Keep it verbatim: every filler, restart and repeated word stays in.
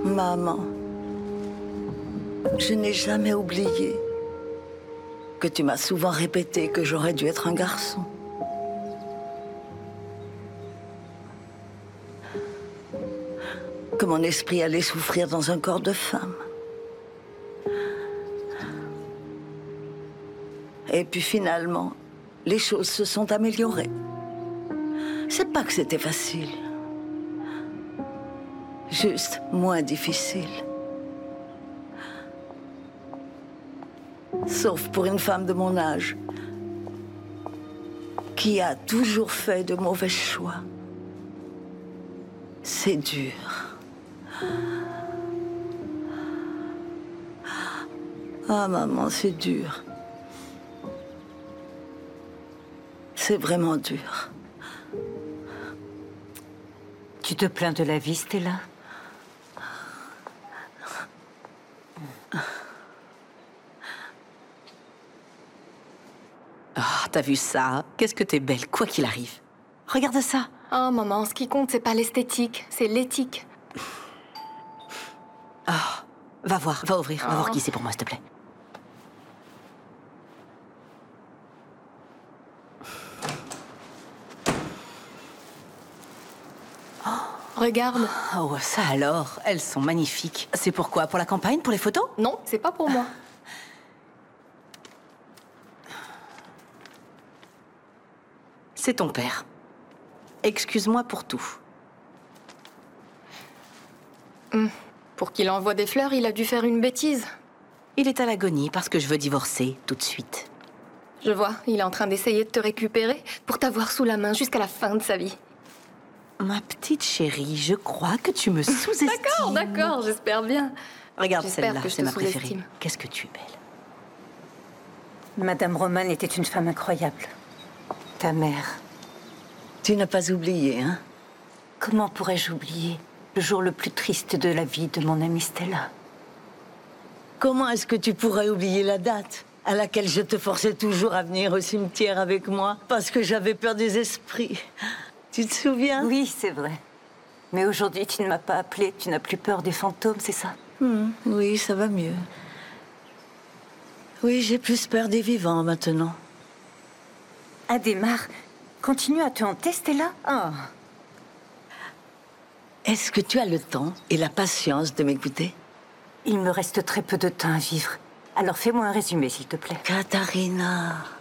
Maman, je n'ai jamais oublié que tu m'as souvent répété que j'aurais dû être un garçon. Que mon esprit allait souffrir dans un corps de femme. Et puis finalement, les choses se sont améliorées. C'est pas que c'était facile. Juste moins difficile. Sauf pour une femme de mon âge qui a toujours fait de mauvais choix. C'est dur. Ah, maman, c'est dur. C'est vraiment dur. Tu te plains de la vie, Stella? Oh, t'as vu ça? Qu'est-ce que t'es belle, quoi qu'il arrive. Regarde ça. Oh, maman, ce qui compte, c'est pas l'esthétique, c'est l'éthique. Oh, va voir, va ouvrir, va Oh. voir qui c'est pour moi, s'il te plaît. Regarde. Oh, ça alors, elles sont magnifiques. C'est pourquoi? Pour la campagne? Pour les photos? Non, c'est pas pour moi. C'est ton père. Excuse-moi pour tout. Hum. Pour qu'il envoie des fleurs, il a dû faire une bêtise. Il est à l'agonie parce que je veux divorcer tout de suite. Je vois, il est en train d'essayer de te récupérer pour t'avoir sous la main jusqu'à la fin de sa vie. Ma petite chérie, je crois que tu me sous-estimes. D'accord, d'accord, j'espère bien. Regarde J'espère celle-là, que je c'est te ma préférée. sous-estime. Qu'est-ce que tu es belle. Madame Roman était une femme incroyable. Ta mère. Tu n'as pas oublié, hein? Comment pourrais-je oublier le jour le plus triste de la vie de mon amie Stella? Comment est-ce que tu pourrais oublier la date à laquelle je te forçais toujours à venir au cimetière avec moi parce que j'avais peur des esprits? Tu te souviens? Oui, c'est vrai. Mais aujourd'hui, tu ne m'as pas appelée. Tu n'as plus peur des fantômes, c'est ça? Hmm, oui, ça va mieux. Oui, j'ai plus peur des vivants maintenant. Adhémar continue à te hanter, Stella? Oh. Est-ce que tu as le temps et la patience de m'écouter? Il me reste très peu de temps à vivre. Alors fais-moi un résumé, s'il te plaît. Katharina,